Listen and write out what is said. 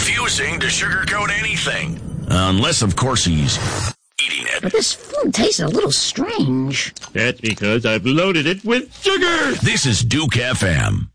refusing to sugarcoat anything. Unless, of course, he's eating it. But this food tastes a little strange. That's because I've loaded it with sugar. This is Duke FM.